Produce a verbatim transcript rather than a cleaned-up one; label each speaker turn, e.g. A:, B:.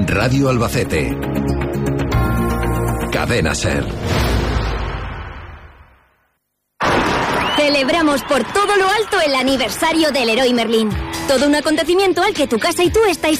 A: Radio Albacete. Cadena SER.
B: Celebramos por todo lo alto el aniversario del Leroy Merlin. Todo un acontecimiento al que tu casa y tú estáis